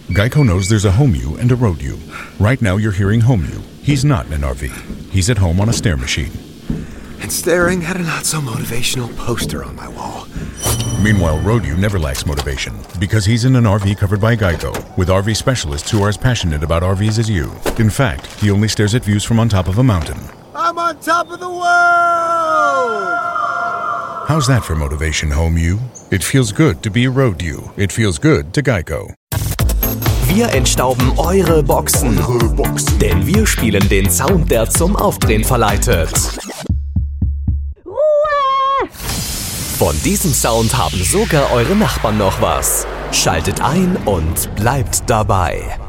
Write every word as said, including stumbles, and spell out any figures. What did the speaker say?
Geico knows there's a home you and a road you. Right now you're hearing home you. He's not in an R V. He's at home on a stair machine. And staring at a not-so-motivational poster on my wall. Meanwhile, road you never lacks motivation because he's in an R V covered by Geico with R V specialists who are as passionate about R Vs as you. In fact, he only stares at views from on top of a mountain. I'm on top of the world! How's that for motivation, home you? It feels good to be a road you. It feels good to Geico. Wir entstauben eure Boxen, Eure Boxen. denn wir spielen den Sound, der zum Aufdrehen verleitet. Ruhe! Von diesem Sound haben sogar eure Nachbarn noch was. Schaltet ein und bleibt dabei.